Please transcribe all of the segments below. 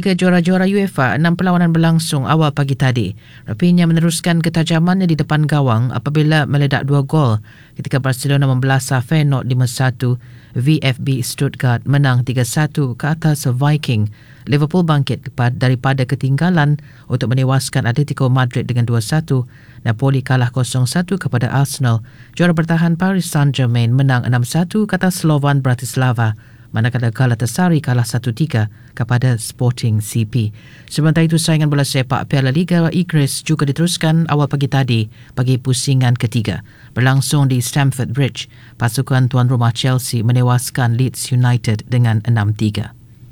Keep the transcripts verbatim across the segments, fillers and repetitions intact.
Liga Juara-Juara UEFA, enam perlawanan berlangsung awal pagi tadi. Rafinha meneruskan ketajamannya di depan gawang apabila meledak dua gol ketika Barcelona membelasah Feyenoord lima satu. V F B Stuttgart menang tiga satu ke atas Viking. Liverpool bangkit daripada ketinggalan untuk menewaskan Atletico Madrid dengan dua satu. Napoli kalah kosong satu kepada Arsenal. Juara bertahan Paris Saint-Germain menang enam satu ke atas Slovan Bratislava. Manakala Galatasaray kalah satu tiga kepada Sporting C P. Sementara itu, saingan bola sepak Piala Liga Inggris juga diteruskan awal pagi tadi bagi pusingan ketiga. Berlangsung di Stamford Bridge, pasukan tuan rumah Chelsea menewaskan Leeds United dengan enam tiga.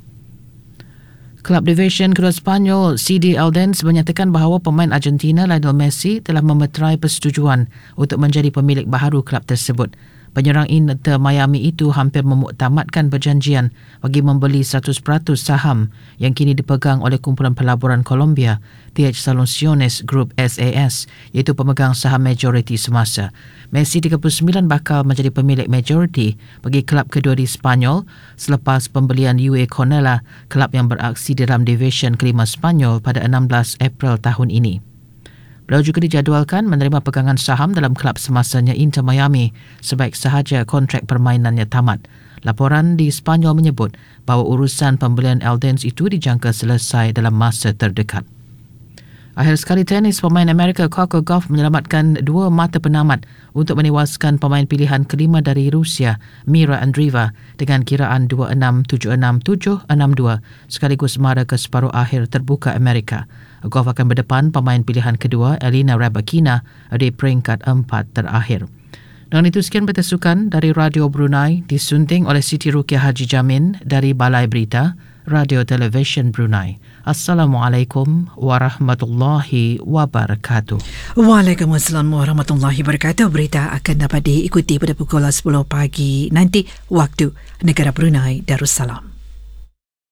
Kelab Division kedua Spanyol C D Eldense menyatakan bahawa pemain Argentina Lionel Messi telah memeterai persetujuan untuk menjadi pemilik baharu kelab tersebut. Penyerang Inter Miami itu hampir memuktamadkan perjanjian bagi membeli seratus peratus saham yang kini dipegang oleh kumpulan pelaburan Colombia T H Soluciones Group S A S, iaitu pemegang saham majoriti semasa. Messi tiga puluh sembilan bakal menjadi pemilik majoriti bagi kelab kedua di Spanyol selepas pembelian U A Cornellà, kelab yang beraksi dalam Division kelima Spanyol pada enam belas April tahun ini. Beliau juga dijadualkan menerima pegangan saham dalam kelab semasanya Inter Miami sebaik sahaja kontrak permainannya tamat. Laporan di Spanyol menyebut bahawa urusan pembelian Eldense itu dijangka selesai dalam masa terdekat. Akhir sekali, tenis pemain Amerika Coco Gauff menyelamatkan dua mata penamat untuk menewaskan pemain pilihan kelima dari Rusia, Mira Andreeva, dengan kiraan dua enam tujuh enam tujuh enam dua sekaligus mara ke separuh akhir terbuka Amerika. Gauff akan berdepan pemain pilihan kedua, Elina Rybakina, di peringkat empat terakhir. Dengan itu, sekian bertesukan dari Radio Brunei, disunting oleh Siti Rukiah Haji Jamin dari Balai Berita, Radio Television Brunei. Assalamualaikum warahmatullahi wabarakatuh. Waalaikumsalam warahmatullahi wabarakatuh. Berita akan dapat diikuti pada pukul sepuluh pagi nanti waktu negara Brunei Darussalam.